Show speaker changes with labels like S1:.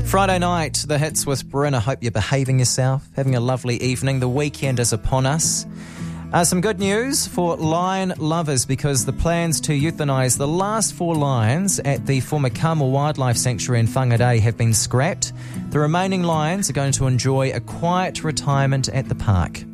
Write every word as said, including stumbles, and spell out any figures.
S1: Friday night, the hits with Bryn. I hope you're behaving yourself, having a lovely evening. The weekend is upon us. Uh, some good news for lion lovers, because the plans to euthanise the last four lions at the former Kamo Wildlife Sanctuary in Whangarei have been scrapped. The remaining lions are going to enjoy a quiet retirement at the park.